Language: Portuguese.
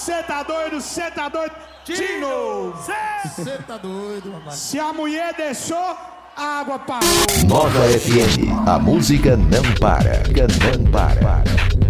Cê tá doido, Tino! Cê tá doido, mamãe. Se a mulher deixou, a água parou. Nova FM, a música não para, não para.